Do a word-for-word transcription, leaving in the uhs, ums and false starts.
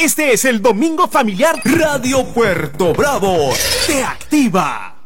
Este es el Domingo Familiar Radio Puerto Bravo. Te activa.